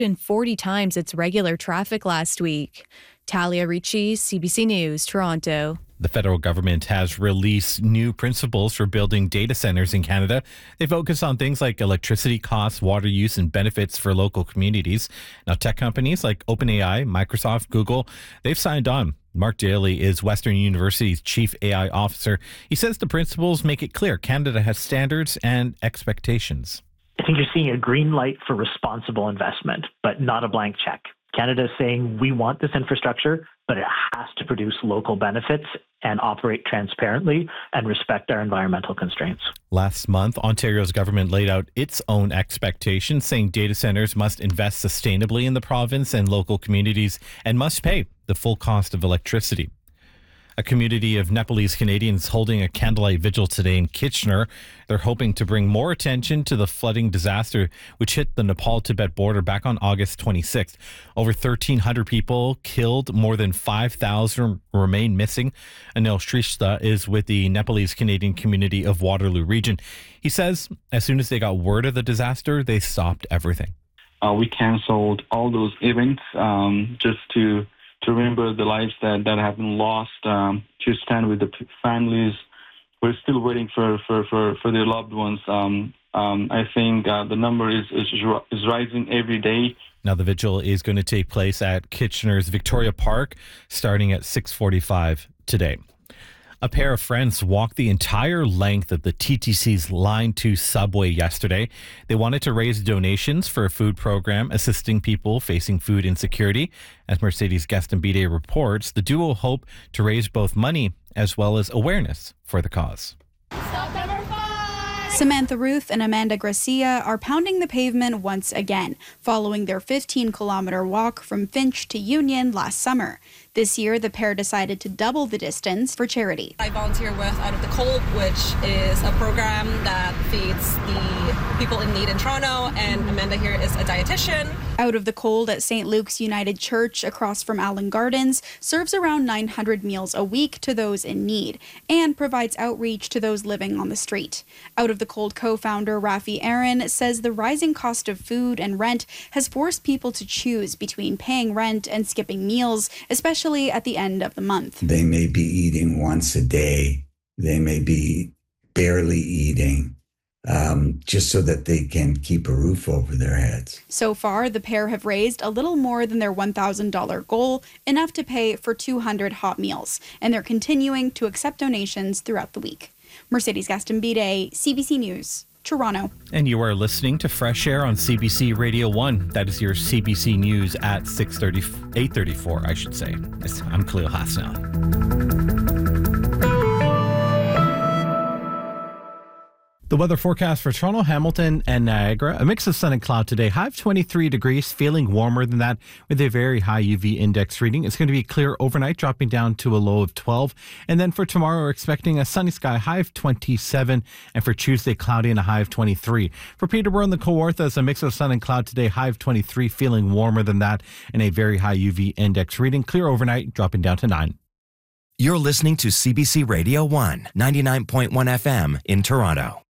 and 40 times its regular traffic last week. Talia Ricci, CBC News, Toronto. The federal government has released new principles for building data centers in Canada. They focus on things like electricity costs, water use, and benefits for local communities. Now, tech companies like OpenAI, Microsoft, Google, they've signed on. Mark Daly is Western University's chief AI officer. He says the principles make it clear Canada has standards and expectations. I think you're seeing a green light for responsible investment, but not a blank check. Canada is saying we want this infrastructure, but it has to produce local benefits and operate transparently and respect our environmental constraints. Last month, Ontario's government laid out its own expectations, saying data centers must invest sustainably in the province and local communities and must pay the full cost of electricity. A community of Nepalese Canadians holding a candlelight vigil today in Kitchener. They're hoping to bring more attention to the flooding disaster which hit the Nepal-Tibet border back on August 26th. Over 1,300 people killed, more than 5,000 remain missing. Anil Shrestha is with the Nepalese Canadian community of Waterloo region. He says as soon as they got word of the disaster, they stopped everything. We canceled all those events just to remember the lives that have been lost, to stand with the families. We're still waiting for their loved ones. I think the number is rising every day. Now the vigil is going to take place at Kitchener's Victoria Park starting at 6:45 today. A pair of friends walked the entire length of the TTC's Line 2 subway yesterday. They wanted to raise donations for a food program assisting people facing food insecurity. As Mercedes Gastambide reports, the duo hope to raise both money as well as awareness for the cause. Samantha Ruth and Amanda Gracia are pounding the pavement once again, following their 15-kilometer walk from Finch to Union last summer. This year, the pair decided to double the distance for charity. I volunteer with Out of the Cold, which is a program that feeds the people in need in Toronto, and Amanda here is a dietitian. Out of the Cold at St. Luke's United Church across from Allen Gardens serves around 900 meals a week to those in need and provides outreach to those living on the street. Out of the Cold co-founder Rafi Aaron says the rising cost of food and rent has forced people to choose between paying rent and skipping meals, especially at the end of the month. They may be eating once a day. They may be barely eating, just so that they can keep a roof over their heads. So far, the pair have raised a little more than their $1,000 goal, enough to pay for 200 hot meals, and they're continuing to accept donations throughout the week. Mercedes Gastambide, CBC News, Toronto. And you are listening to Fresh Air on CBC Radio 1. That is your CBC News at 8:34, I should say. Yes, I'm Khalil Hassan. The weather forecast for Toronto, Hamilton, and Niagara. A mix of sun and cloud today. High of 23 degrees, feeling warmer than that with a very high UV index reading. It's going to be clear overnight, dropping down to a low of 12. And then for tomorrow, we're expecting a sunny sky, high of 27. And for Tuesday, cloudy and a high of 23. For Peterborough and the Kawarthas, a mix of sun and cloud today, high of 23, feeling warmer than that, and a very high UV index reading. Clear overnight, dropping down to 9. You're listening to CBC Radio 1, 99.1 FM in Toronto.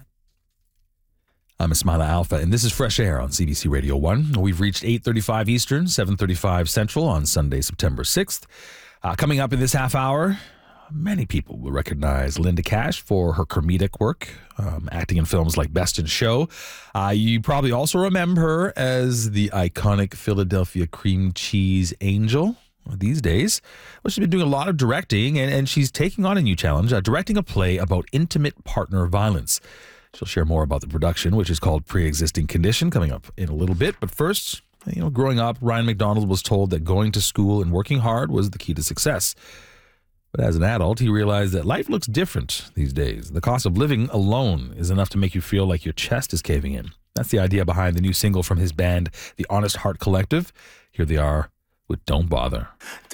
I'm Ismaila Alpha, and this is Fresh Air on CBC Radio 1. We've reached 8:35 Eastern, 7:35 Central on Sunday, September 6th. Coming up in this half hour, many people will recognize Linda Cash for her comedic work, acting in films like Best in Show. You probably also remember her as the iconic Philadelphia cream cheese angel. These days, well, she's been doing a lot of directing, and she's taking on a new challenge, directing a play about intimate partner violence. She'll share more about the production, which is called Pre-Existing Condition, coming up in a little bit. But first, growing up, Ryan McDonald was told that going to school and working hard was the key to success. But as an adult, he realized that life looks different these days. The cost of living alone is enough to make you feel like your chest is caving in. That's the idea behind the new single from his band, the Honest Heart Collective. Here they are with Don't Bother.